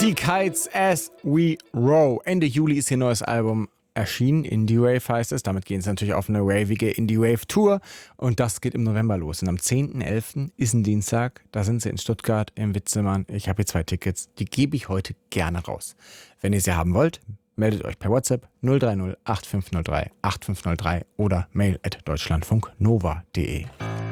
Die Kites as we row. Ende Juli ist ihr neues Album erschienen. Indie Wave heißt es. Damit gehen sie natürlich auf eine ravige Indie Wave Tour. Und das geht im November los. Und am 10.11. ist ein Dienstag. Da sind sie in Stuttgart im Witzemann. Ich habe hier 2 Tickets. Die gebe ich heute gerne raus. Wenn ihr sie haben wollt, meldet euch per WhatsApp 030 8503 8503 oder mail@deutschlandfunknova.de.